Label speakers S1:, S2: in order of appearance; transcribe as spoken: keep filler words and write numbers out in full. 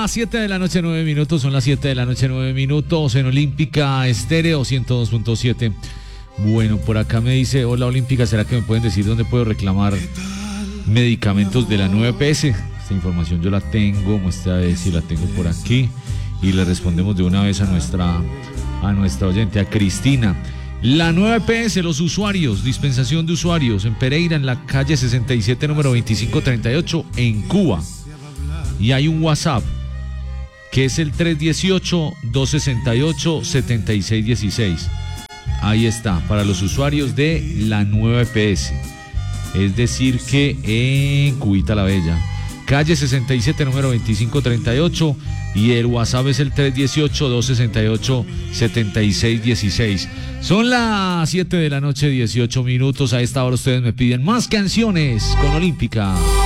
S1: las siete de la noche, nueve minutos. Son las siete de la noche, nueve minutos. En Olímpica Estéreo ciento dos punto siete. Bueno, por acá me dice: hola Olímpica, ¿será que me pueden decir dónde puedo reclamar medicamentos de la nueva E P S? Esta información yo la tengo, muestra a ver si la tengo por aquí. Y le respondemos de una vez a nuestra, a nuestra oyente, a Cristina. La nueva E P S, los usuarios, dispensación de usuarios en Pereira, en la calle sesenta y siete, número veinticinco treinta y ocho, en Cuba. Y hay un WhatsApp, que es el tres uno ocho, dos seis ocho, siete seis uno seis. Ahí está, para los usuarios de la nueva E P S. Es decir que en Cubita la Bella, calle sesenta y siete, número veinticinco treinta y ocho, y el WhatsApp es el tres uno ocho, dos seis ocho, siete seis uno seis. Son las siete de la noche, dieciocho minutos. A esta hora ustedes me piden más canciones con Olímpica.